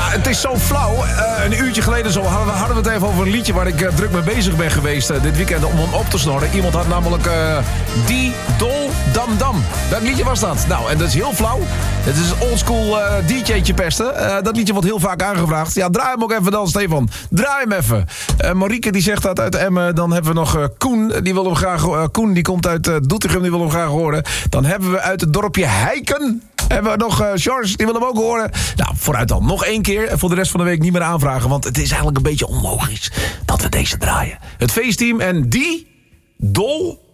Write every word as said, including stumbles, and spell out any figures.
het is zo flauw. Uh, een uurtje geleden zo hadden we, hadden we het even over een liedje... waar ik uh, druk mee bezig ben geweest uh, dit weekend om hem op te snorren. Iemand had namelijk uh, Die Dol Dam Dam. Welk liedje was dat? Nou, en dat is heel flauw. Het is een oldschool uh, D J'tje pesten. Uh, dat liedje wordt heel vaak aangevraagd. Ja, draai hem ook even dan, Stefan. Draai hem even. Uh, Marieke die zegt dat uit Emmen. Dan hebben we nog uh, Koen. Die wil hem graag... Uh, Koen die komt uit uh, Doetinchem. Die wil hem graag horen. Dan hebben we uit het dorpje Heiken... Hebben we nog uh, George, die wil hem ook horen. Nou, vooruit dan. Nog één keer. En voor de rest van de week niet meer aanvragen. Want het is eigenlijk een beetje onlogisch dat we deze draaien. Het feestteam en Die Dol